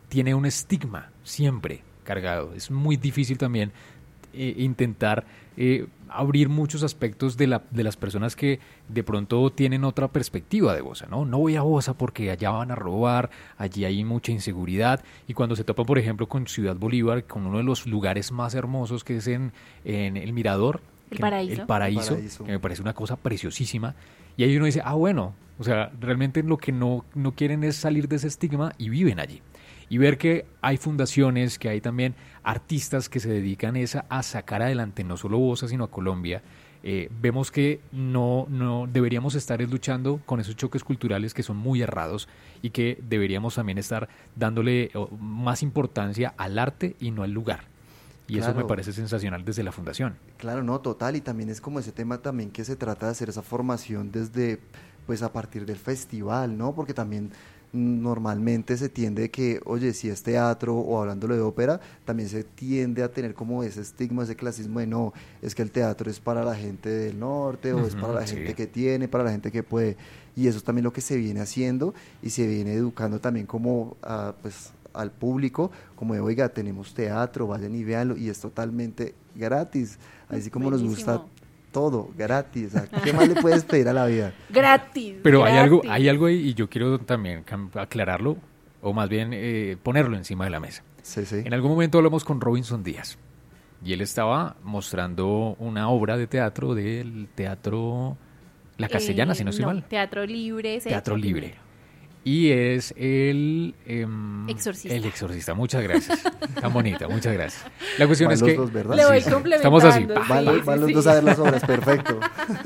tiene un estigma siempre cargado. Es muy difícil también intentar abrir muchos aspectos de las personas que de pronto tienen otra perspectiva de Bosa, ¿no? No voy a Bosa porque allá van a robar, allí hay mucha inseguridad, y cuando se topan, por ejemplo, con Ciudad Bolívar, con uno de los lugares más hermosos que es en el Mirador, El Paraíso, que me parece una cosa preciosísima, y ahí uno dice, bueno, o sea, realmente lo que no quieren es salir de ese estigma y viven allí. Y ver que hay fundaciones, que hay también artistas que se dedican a sacar adelante no solo Bosa, sino a Colombia. Vemos que no deberíamos estar luchando con esos choques culturales que son muy errados, y que deberíamos también estar dándole más importancia al arte y no al lugar. Y claro, eso me parece sensacional desde la fundación. Claro, no, total, y también es como ese tema también que se trata de hacer esa formación desde, pues a partir del festival, ¿no? Porque también normalmente se tiende que, oye, si es teatro o hablándolo de ópera, también se tiende a tener como ese estigma, ese clasismo de no, es que el teatro es para la gente del norte, o es para la gente que tiene, para la gente que puede, y eso es también lo que se viene haciendo, y se viene educando también como pues al público, como de, oiga, tenemos teatro, vayan y véanlo, y es totalmente gratis, así como Buenísimo. Nos gusta todo, gratis, ¿qué más le puedes pedir a la vida? Gratis. Pero gratis. hay algo ahí, y yo quiero también aclararlo, o más bien ponerlo encima de la mesa. Sí. En algún momento hablamos con Robinson Díaz, y él estaba mostrando una obra de teatro del Teatro La Castellana, si no estoy mal. Teatro Libre. Teatro Libre. Y es el Exorcista. El Exorcista, muchas gracias. Tan bonita, muchas gracias. La cuestión es que dos, ¿verdad? Le voy complementando. Estamos así. Van los dos a ver las obras, perfecto.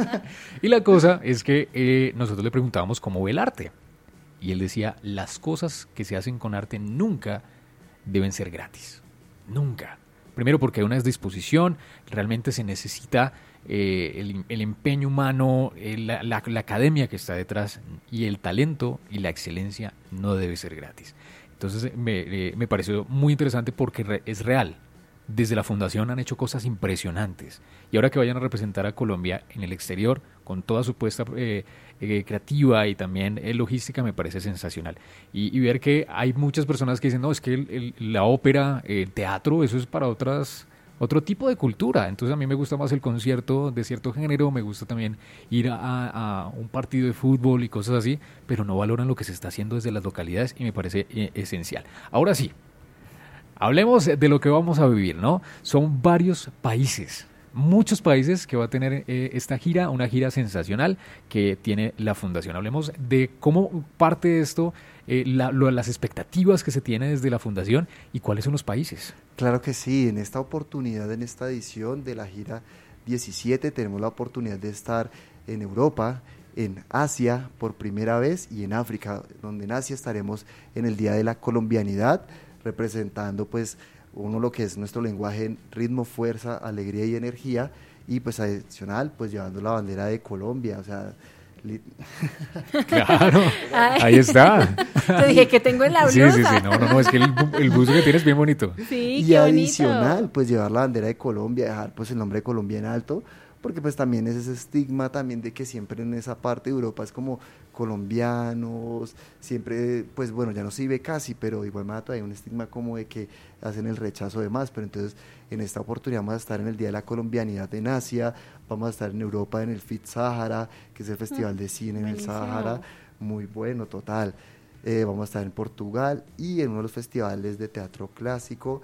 Y la cosa es que nosotros le preguntábamos cómo ve el arte. Y él decía, las cosas que se hacen con arte nunca deben ser gratis. Nunca. Primero porque hay una disposición, realmente se necesita el empeño humano, la academia que está detrás, y el talento y la excelencia no debe ser gratis. Entonces me pareció muy interesante porque es real. Desde la fundación han hecho cosas impresionantes, y ahora que vayan a representar a Colombia en el exterior con toda su puesta creativa y también logística, me parece sensacional, y ver que hay muchas personas que dicen, no, es que la ópera, el teatro, eso es para otro tipo de cultura. Entonces a mí me gusta más el concierto de cierto género, me gusta también ir a un partido de fútbol y cosas así, pero no valoran lo que se está haciendo desde las localidades, y me parece esencial. Ahora sí, hablemos de lo que vamos a vivir, ¿no? Son varios países, muchos países que va a tener esta gira, una gira sensacional que tiene la Fundación. Hablemos de cómo parte de esto, las expectativas que se tiene desde la Fundación y cuáles son los países. Claro que sí, en esta oportunidad, en esta edición de la gira 17, tenemos la oportunidad de estar en Europa, en Asia por primera vez, y en África, donde en Asia estaremos en el Día de la Colombianidad, representando pues lo que es nuestro lenguaje, ritmo, fuerza, alegría y energía, y pues adicional pues llevando la bandera de Colombia, o sea... Claro, ahí está. Te dije que tengo en la blusa. Sí, no, es que el buzo que tienes es bien bonito. Sí, y qué adicional bonito. pues llevar la bandera de Colombia, dejar pues el nombre de Colombia en alto, porque pues también es ese estigma también de que siempre en esa parte de Europa es como colombianos, siempre pues bueno, ya no se vive casi, pero de igual manera todavía hay un estigma como de que hacen el rechazo de más, pero entonces en esta oportunidad vamos a estar en el Día de la Colombianidad en Asia, vamos a estar en Europa en el FIT Sahara, que es el festival de cine en el Sahara, muy bueno, total. Vamos a estar en Portugal y en uno de los festivales de teatro clásico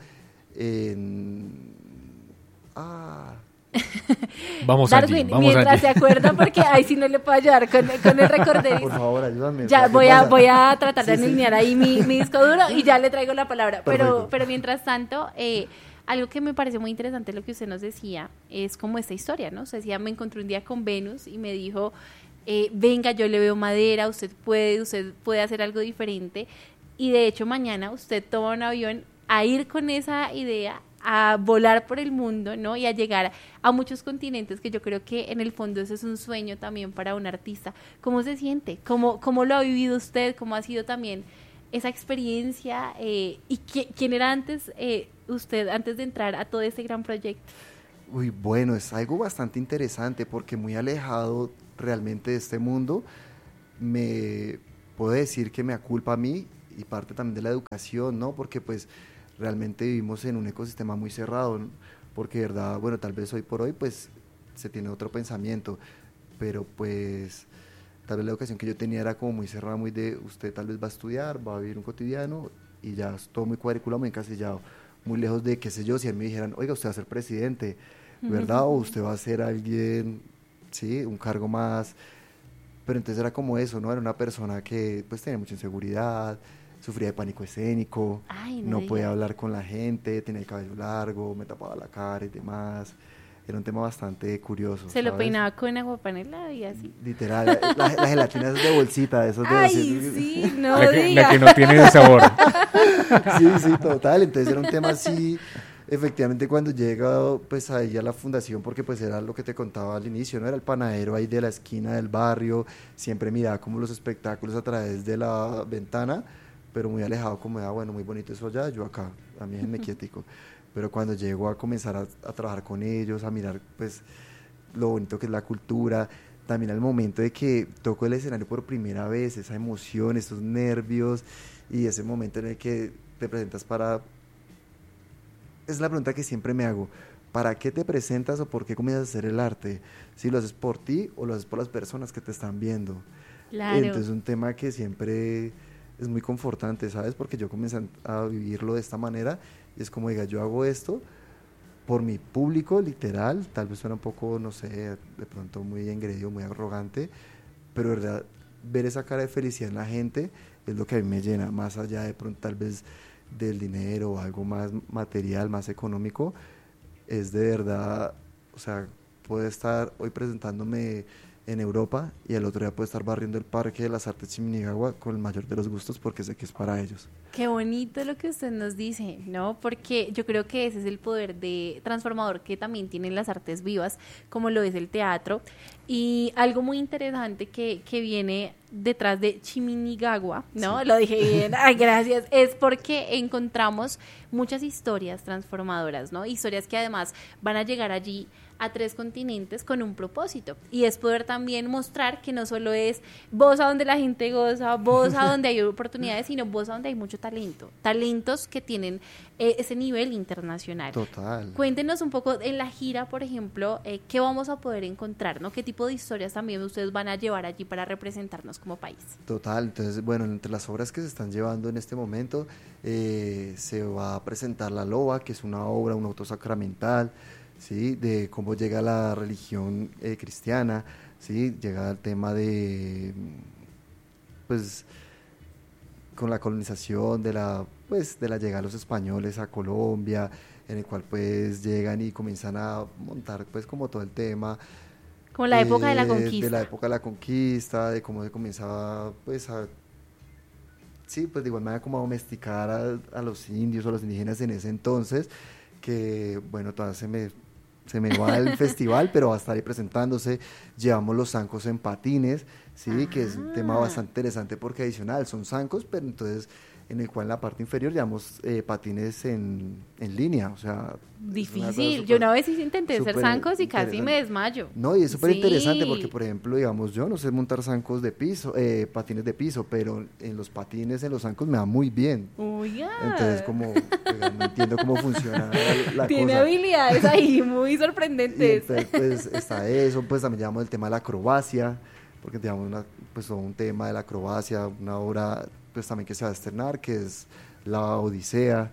Vamos Darwin, allí, mientras se acuerda, porque ahí sí no le puedo ayudar con el recorderis. Por favor, ayúdame. Ya voy a tratar de alinear ahí mi disco duro y ya le traigo la palabra. Pero mientras tanto, algo que me parece muy interesante lo que usted nos decía es como esta historia, ¿no? Usted decía, me encontré un día con Venus y me dijo, venga, yo le veo madera, usted puede hacer algo diferente. Y de hecho mañana usted toma un avión a ir con esa idea, a volar por el mundo, ¿no? Y a llegar a muchos continentes, que yo creo que en el fondo ese es un sueño también para un artista. ¿Cómo se siente? ¿Cómo lo ha vivido usted? ¿Cómo ha sido también esa experiencia? ¿Y quién era usted antes de entrar a todo este gran proyecto? Uy, bueno, es algo bastante interesante porque muy alejado realmente de este mundo. Me puedo decir que me aculpa a mí y parte también de la educación, ¿no? Porque pues realmente vivimos en un ecosistema muy cerrado, ¿no? Porque de verdad, bueno, tal vez hoy por hoy pues se tiene otro pensamiento, pero pues tal vez la educación que yo tenía era como muy cerrada, muy de usted tal vez va a estudiar, va a vivir un cotidiano y ya es todo muy cuadriculado, muy encasillado, muy lejos de, qué sé yo, si a mí me dijeran, oiga, usted va a ser presidente, ¿verdad? O usted va a ser alguien, sí, un cargo más, pero entonces era como eso, ¿no? Era una persona que pues tenía mucha inseguridad, sufría de pánico escénico, Ay, no podía diga. hablar con la gente, tenía el cabello largo, me tapaba la cara y demás. Era un tema bastante curioso, Se lo ¿sabes? peinaba con agua panela y así. Literal, la gelatina es de bolsita, eso de Ay, decir. sí, no La diga. que no tiene sabor. Sí, sí, total. Entonces era un tema así, efectivamente cuando llega pues ahí a la fundación, porque pues era lo que te contaba al inicio, ¿no? Era el panadero ahí de la esquina del barrio, siempre miraba como los espectáculos a través de la ventana, pero muy alejado, como era, bueno, muy bonito eso allá, yo acá, a mí me quietico. Pero cuando llego a comenzar a trabajar con ellos, a mirar pues lo bonito que es la cultura, también al momento de que toco el escenario por primera vez, esa emoción, esos nervios y ese momento en el que te presentas para... Es la pregunta que siempre me hago, ¿para qué te presentas o por qué comienzas a hacer el arte? ¿Si lo haces por ti o lo haces por las personas que te están viendo? Claro. Entonces es un tema que siempre es muy confortante, ¿sabes? Porque yo comencé a vivirlo de esta manera y es como, diga, yo hago esto por mi público, literal, tal vez suena un poco, no sé, de pronto muy engreído, muy arrogante, pero de verdad, ver esa cara de felicidad en la gente es lo que a mí me llena, más allá de pronto tal vez del dinero o algo más material, más económico, es de verdad, o sea, puedo estar hoy presentándome en Europa y el otro día puedo estar barriendo el Parque de las Artes Chiminigagua con el mayor de los gustos porque sé que es para ellos. Qué bonito lo que usted nos dice, ¿no? Porque yo creo que ese es el poder de transformador que también tienen las artes vivas, como lo es el teatro. Y algo muy interesante que viene detrás de Chiminigagua, ¿no? Sí. Lo dije bien, ay, gracias. Es porque encontramos muchas historias transformadoras, ¿no? Historias que además van a llegar allí a 3 continentes con un propósito, y es poder también mostrar que no solo es voz a donde la gente goza, voz a donde hay oportunidades, sino voz a donde hay mucho talento, talentos que tienen ese nivel internacional. Total. Cuéntenos un poco en la gira, por ejemplo, qué vamos a poder encontrar, ¿no? ¿Qué tipo de historias también ustedes van a llevar allí para representarnos como país? Total, entonces, bueno, entre las obras que se están llevando en este momento, se va a presentar La Loba, que es una obra, un auto sacramental, ¿sí? De cómo llega la religión cristiana, ¿sí? Llega al tema de, pues, con la colonización de la llegada de los españoles a Colombia, en el cual pues llegan y comienzan a montar pues como todo el tema. Como la época de la conquista. De la época de la conquista, de cómo se comenzaba pues a... Sí, pues de igual manera como a domesticar a los indios o a los indígenas en ese entonces, que bueno, todavía se me va el festival, pero va a estar ahí presentándose. Llevamos los zancos en patines, sí, que es un tema bastante interesante porque adicional son zancos, pero entonces en el cual en la parte inferior llevamos patines en línea, o sea... Difícil, yo una vez intenté hacer zancos y casi me desmayo. No, y es súper sí. interesante porque, por ejemplo, digamos, yo no sé montar zancos de piso, patines de piso, pero en los patines, en los zancos me va muy bien. Oiga. Entonces, como, oiga, no entiendo cómo funciona la Tiene cosa. habilidades ahí muy sorprendentes. Y entonces, pues, está eso, pues también llevamos el tema de la acrobacia, porque digamos, pues, un tema de la acrobacia, una obra, pues también que se va a estrenar, que es La Odisea,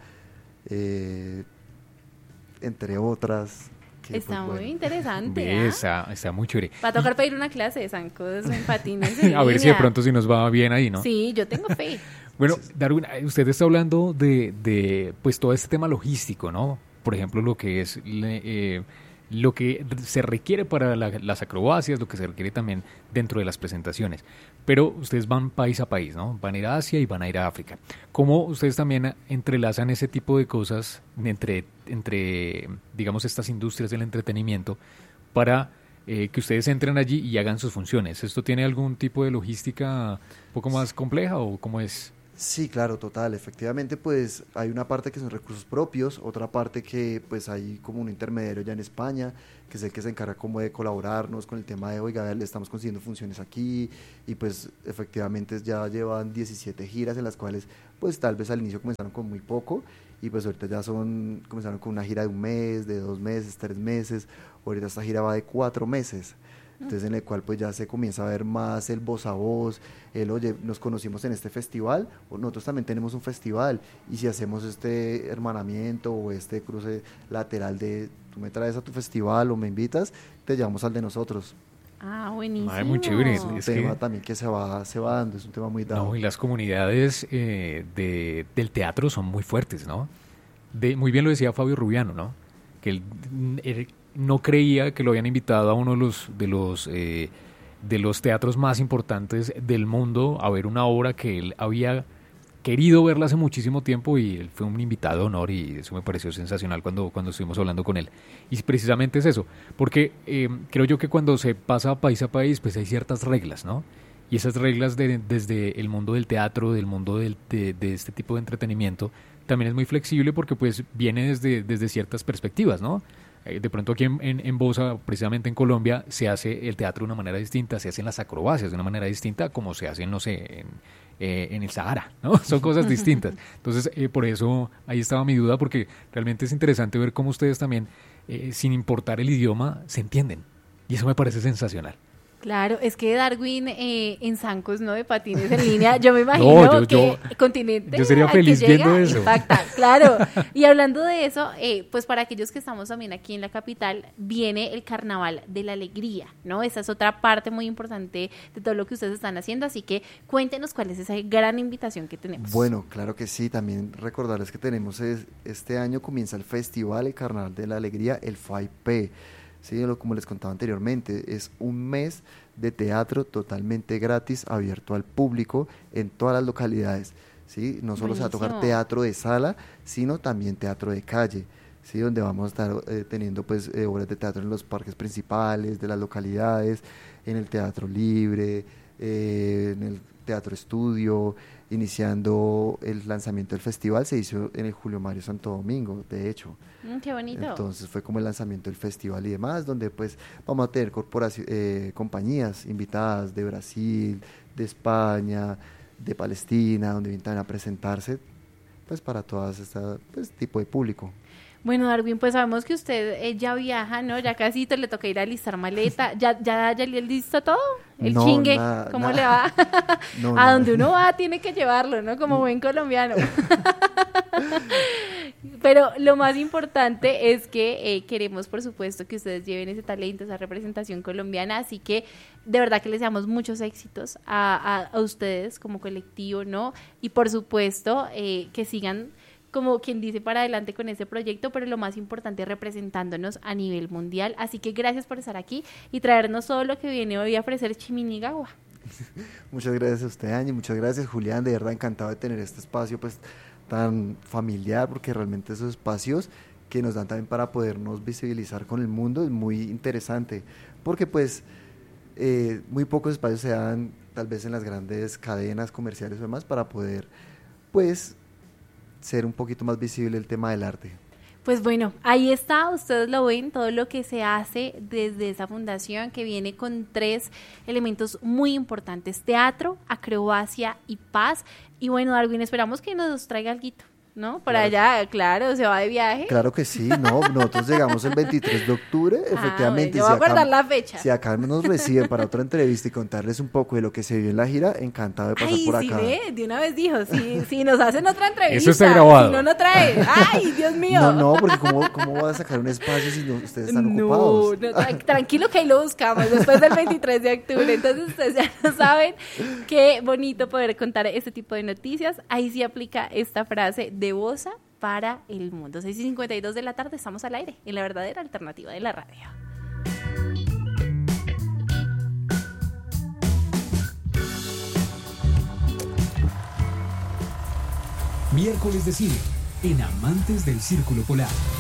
entre otras. Que, está pues, muy interesante. Está muy chévere. Va a tocar pedir una clase de zancos en patines. A ver si de pronto si nos va bien ahí, ¿no? Sí, yo tengo fe. Bueno, Darwin, usted está hablando de pues todo este tema logístico, ¿no? Por ejemplo, lo que es lo que se requiere para las acrobacias, lo que se requiere también dentro de las presentaciones. Pero ustedes van país a país, ¿no? Van a ir a Asia y van a ir a África. ¿Cómo ustedes también entrelazan ese tipo de cosas entre digamos, estas industrias del entretenimiento para que ustedes entren allí y hagan sus funciones? ¿Esto tiene algún tipo de logística un poco más compleja o cómo es? Sí, claro, total. Efectivamente, pues hay una parte que son recursos propios, otra parte que pues hay como un intermediario ya en España, que es el que se encarga como de colaborarnos con el tema de, oiga, le estamos consiguiendo funciones aquí, y pues efectivamente ya llevan 17 giras en las cuales pues tal vez al inicio comenzaron con muy poco, y pues ahorita ya comenzaron con una gira de 1 mes, de 2 meses, 3 meses, ahorita esta gira va de 4 meses. Entonces en el cual pues ya se comienza a ver más el voz a voz, oye, nos conocimos en este festival, o nosotros también tenemos un festival, y si hacemos este hermanamiento o este cruce lateral de tú me traes a tu festival o me invitas, te llevamos al de nosotros. Ah, buenísimo. Ay, muy chévere. Es un tema también que se va dando, es un tema muy dado. No, y las comunidades del teatro son muy fuertes, ¿no? Muy bien lo decía Fabio Rubiano, ¿no? Que él no creía que lo habían invitado a uno de los teatros más importantes del mundo a ver una obra que él había querido verla hace muchísimo tiempo, y él fue un invitado de honor, y eso me pareció sensacional cuando estuvimos hablando con él. Y precisamente es eso, porque creo yo que cuando se pasa país a país, pues hay ciertas reglas, ¿no? Y esas reglas desde el mundo del teatro, del mundo de este tipo de entretenimiento, también es muy flexible porque pues viene desde ciertas perspectivas, ¿no? De pronto aquí en Bosa, precisamente en Colombia, se hace el teatro de una manera distinta, se hacen las acrobacias de una manera distinta, como se hacen, no sé, en el Sahara, ¿no? Son cosas distintas. Entonces, por eso ahí estaba mi duda, porque realmente es interesante ver cómo ustedes también, sin importar el idioma, se entienden. Y eso me parece sensacional. Claro, es que Darwin en zancos, ¿no? De patines en línea, yo me imagino que continente yo sería feliz viendo eso. Impacta, claro. Y hablando de eso, pues para aquellos que estamos también aquí en la capital, viene el Carnaval de la Alegría, ¿no? Esa es otra parte muy importante de todo lo que ustedes están haciendo, así que cuéntenos cuál es esa gran invitación que tenemos. Bueno, claro que sí, también recordarles que tenemos este año comienza el festival, el Carnaval de la Alegría, el FAIP. Sí, como les contaba anteriormente, es un mes de teatro totalmente gratis, abierto al público en todas las localidades. ¿Sí? No solo se va a tocar teatro de sala, sino también teatro de calle, ¿sí? Donde vamos a estar teniendo pues obras de teatro en los parques principales de las localidades, en el teatro libre, en el teatro estudio. Iniciando el lanzamiento del festival, se hizo en el Julio Mario Santo Domingo, de hecho. ¡Qué bonito! Entonces fue como el lanzamiento del festival y demás, donde pues vamos a tener compañías invitadas de Brasil, de España, de Palestina, donde invitan a presentarse pues para todas este tipo de público. Bueno, Darwin, pues sabemos que usted ya viaja, ¿no? Ya casi le toca ir a alistar maleta. ¿Ya listo todo? ¿El no, chingue? Nada, ¿Cómo nada. le va? No, a donde uno va tiene que llevarlo, ¿no? Como buen colombiano. Pero lo más importante es que queremos, por supuesto, que ustedes lleven ese talento, esa representación colombiana. Así que de verdad que les deseamos muchos éxitos a ustedes como colectivo, ¿no? Y por supuesto que sigan, como quien dice, para adelante con este proyecto, pero lo más importante es representándonos a nivel mundial. Así que gracias por estar aquí y traernos todo lo que viene hoy a ofrecer Chiminigagua. Muchas gracias a usted, Angie, muchas gracias, Julián, de verdad encantado de tener este espacio pues tan familiar, porque realmente esos espacios que nos dan también para podernos visibilizar con el mundo es muy interesante, porque pues muy pocos espacios se dan tal vez en las grandes cadenas comerciales o demás para poder pues ser un poquito más visible el tema del arte. Pues bueno, ahí está, ustedes lo ven, todo lo que se hace desde esa fundación que viene con 3 elementos muy importantes: teatro, acrobacia y paz. Y bueno, Darwin, esperamos que nos traiga alguito, ¿no? Para allá, claro, se va de viaje. Claro que sí, no, nosotros llegamos el 23 de octubre, efectivamente. Bueno, yo voy a guardar la fecha. Si acá nos reciben para otra entrevista y contarles un poco de lo que se vivió en la gira, encantado de pasar por acá. De una vez dijo, si nos hacen otra entrevista. Eso está grabado. Si no trae. Ay, Dios mío. No, porque ¿cómo va a sacar un espacio si ustedes están ocupados? No, tranquilo que ahí lo buscamos después del 23 de octubre. Entonces ustedes ya no saben, qué bonito poder contar este tipo de noticias. Ahí sí aplica esta frase de Bosa para el mundo. 6:52 de la tarde, estamos al aire en la verdadera alternativa de la radio. Miércoles de cine en Amantes del Círculo Polar.